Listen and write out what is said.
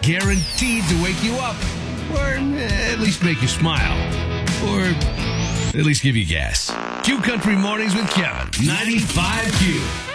guaranteed to wake you up, or at least make you smile, or at least give you gas. Q Country Mornings with Kevin, 95Q.